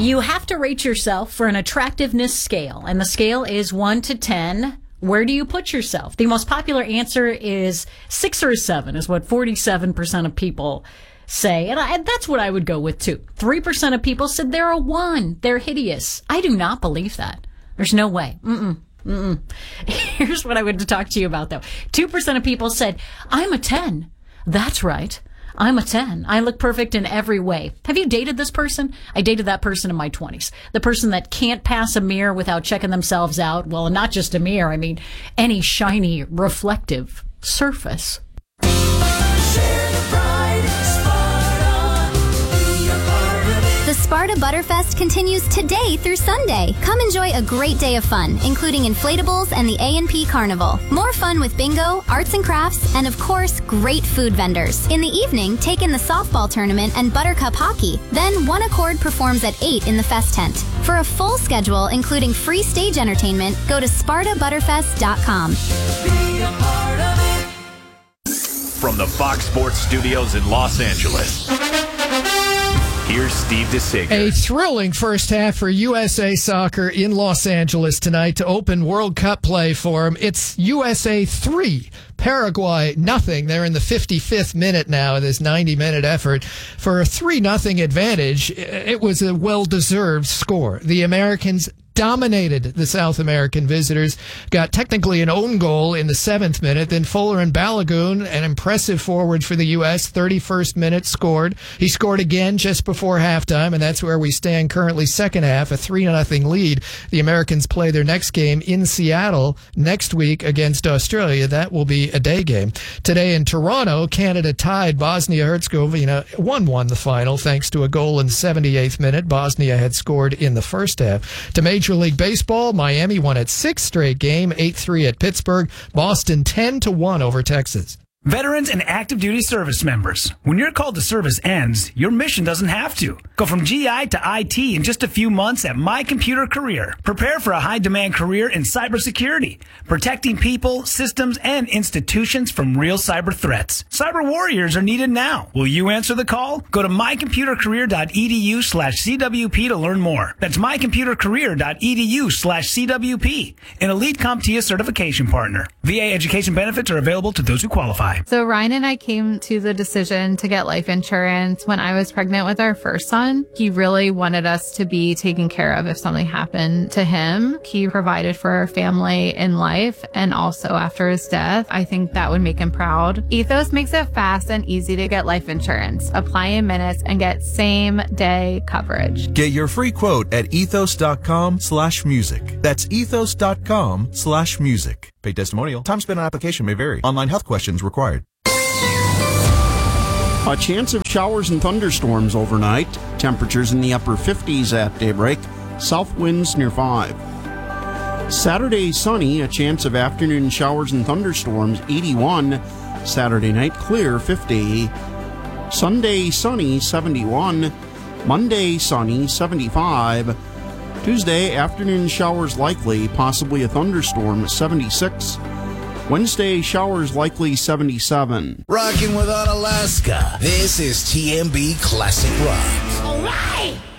You have to rate yourself for an attractiveness scale, and the scale is 1 to 10. Where do you put yourself? The most popular answer is 6 or 7, is what 47% of people say. And that's what I would go with, too. 3% of people said they're a 1. They're hideous. I do not believe that. There's no way. Here's what I wanted to talk to you about, though. 2% of people said, I'm a 10. That's right. I'm a 10. I look perfect in every way. Have you dated this person? I dated that person in my 20s. The person that can't pass a mirror without checking themselves out. Well, not just a mirror. I mean, any shiny, reflective surface. The Sparta Butterfest continues today through Sunday. Come enjoy a great day of fun, including inflatables and the A&P Carnival. More fun with bingo, arts and crafts, and of course, great food vendors. In the evening, take in the softball tournament and Buttercup hockey. Then One Accord performs at 8 in the Fest tent. For a full schedule, including free stage entertainment, go to SpartaButterfest.com. Be a part of it. From the Fox Sports Studios in Los Angeles, here's Steve DeSager. A thrilling first half for USA Soccer in Los Angeles tonight to open World Cup play for them. It's USA 3, Paraguay nothing. They're in the 55th minute now of this 90-minute effort for a 3-0 advantage. It was a well-deserved score. The Americans dominated the South American visitors, got technically an own goal in the 7th minute, then Fuller and Balogun, an impressive forward for the U.S., 31st minute scored. He scored again just before halftime, and that's where we stand currently second half, a 3-0 lead. The Americans play their next game in Seattle next week against Australia. That will be a day game. Today in Toronto, Canada tied Bosnia-Herzegovina, 1-1 the final, thanks to a goal in the 78th minute. Bosnia had scored in the first half. To Major League Baseball, Miami won its 6th straight game, 8-3 at Pittsburgh. Boston 10-1 over Texas. Veterans and active duty service members, when your call to service ends, your mission doesn't have to. Go from GI to IT in just a few months at My Computer Career. Prepare for a high-demand career in cybersecurity, protecting people, systems, and institutions from real cyber threats. Cyber warriors are needed now. Will you answer the call? Go to mycomputercareer.edu/CWP to learn more. That's mycomputercareer.edu/CWP, an elite CompTIA certification partner. VA education benefits are available to those who qualify. So Ryan and I came to the decision to get life insurance when I was pregnant with our first son. He really wanted us to be taken care of if something happened to him. He provided for our family in life and also after his death. I think that would make him proud. Ethos makes it fast and easy to get life insurance. Apply in minutes and get same day coverage. Get your free quote at ethos.com/music. That's ethos.com/music. Paid testimonial. Time spent on application may vary. Online health questions required. A chance of showers and thunderstorms overnight. Temperatures in the upper 50s at daybreak. South winds near 5. Saturday sunny. A chance of afternoon showers and thunderstorms. 81. Saturday night clear. 50. Sunday sunny. 71. Monday sunny. 75. Tuesday, afternoon showers likely, possibly a thunderstorm, 76. Wednesday, showers likely, 77. Rocking with Unalaska. This is TMB Classic Rock. All right!